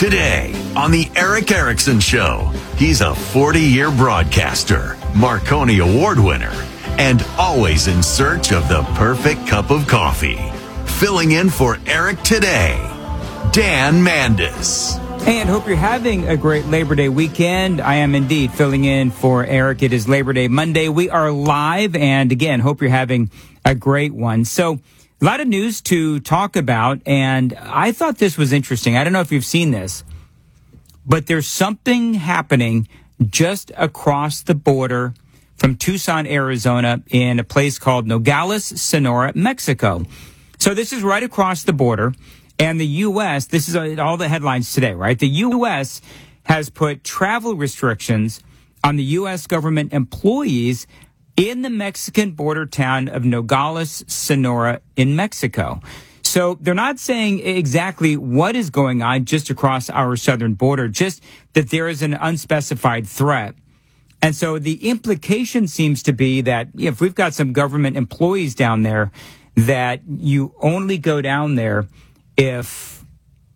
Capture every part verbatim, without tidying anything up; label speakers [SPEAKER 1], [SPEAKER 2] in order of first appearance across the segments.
[SPEAKER 1] Today on the Erick Erickson Show, he's a forty-year broadcaster, Marconi Award winner, and always in search of the perfect cup of coffee. Filling in for Eric today, Dan Mandis.
[SPEAKER 2] And hope you're having a great Labor Day weekend. I am indeed filling in for Eric. It is Labor Day Monday. We are live, and again, hope you're having a great one. So, a lot of news to talk about, and I thought this was interesting. I don't know if you've seen this, but there's something happening just across the border from Tucson, Arizona, in a place called Nogales, Sonora, Mexico. So this is right across the border, and the U S, this is all the headlines today, right? The U S has put travel restrictions on the U S government employees in the Mexican border town of Nogales, Sonora in Mexico. So they're not saying exactly what is going on just across our southern border, just that there is an unspecified threat. And so the implication seems to be that if we've got some government employees down there, that you only go down there if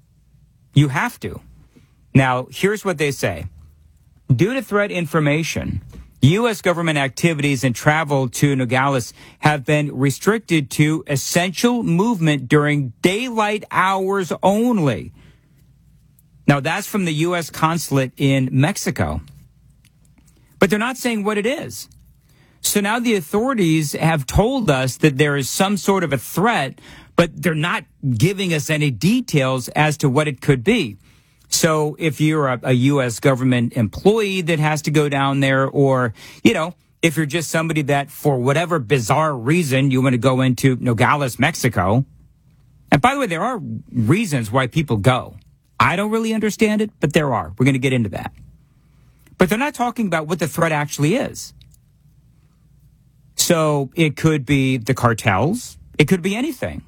[SPEAKER 2] you have to. Now, here's what they say. Due to threat information, U S government activities and travel to Nogales have been restricted to essential movement during daylight hours only. Now, that's from the U S consulate in Mexico. But they're not saying what it is. So now the authorities have told us that there is some sort of a threat, but they're not giving us any details as to what it could be. So if you're a, a U S government employee that has to go down there, or, you know, if you're just somebody that for whatever bizarre reason you want to go into Nogales, Mexico. And by the way, there are reasons why people go. I don't really understand it, but there are. We're going to get into that. But they're not talking about what the threat actually is. So it could be the cartels. It could be anything.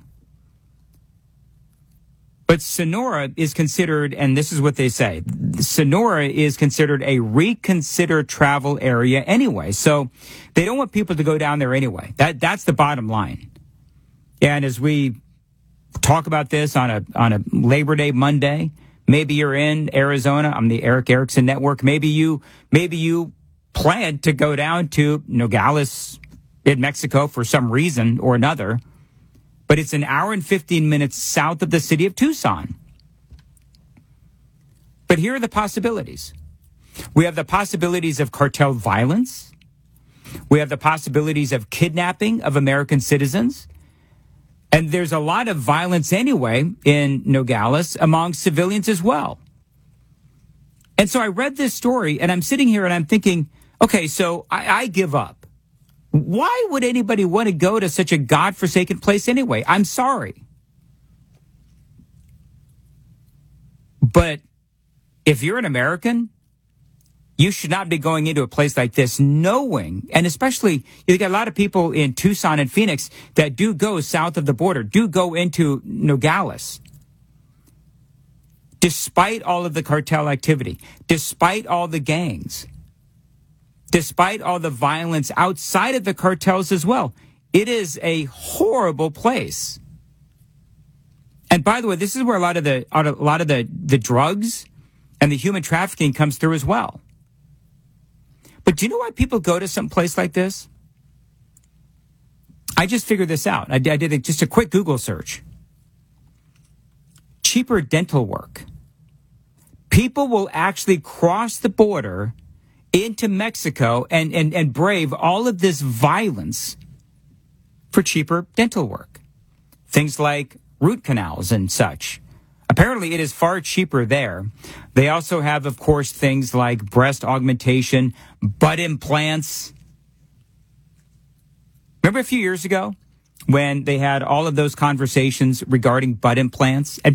[SPEAKER 2] But Sonora is considered, and this is what they say, Sonora is considered a reconsidered travel area anyway. So they don't want people to go down there anyway. That that's the bottom line. And as we talk about this on a on a Labor Day Monday, maybe you're in Arizona on the Erick Erickson Network. Maybe you maybe you plan to go down to Nogales in Mexico for some reason or another. But it's an hour and fifteen minutes south of the city of Tucson. But here are the possibilities. We have the possibilities of cartel violence. We have the possibilities of kidnapping of American citizens. And there's a lot of violence anyway in Nogales among civilians as well. And so I read this story, and I'm sitting here and I'm thinking, okay, so I, I give up. Why would anybody want to go to such a godforsaken place anyway? I'm sorry. But if you're an American, you should not be going into a place like this knowing, and especially, you got a lot of people in Tucson and Phoenix that do go south of the border, do go into Nogales. Despite all of the cartel activity, despite all the gangs, despite all the violence outside of the cartels as well, it is a horrible place. And by the way, this is where a lot of the a lot of the, the drugs and the human trafficking comes through as well. But do you know why people go to some place like this? I just figured this out. I, I did a, just a quick Google search. Cheaper dental work. People will actually cross the border into Mexico and, and, and brave all of this violence for cheaper dental work. Things like root canals and such. Apparently, it is far cheaper there. They also have, of course, things like breast augmentation, butt implants. Remember a few years ago when they had all of those conversations regarding butt implants? And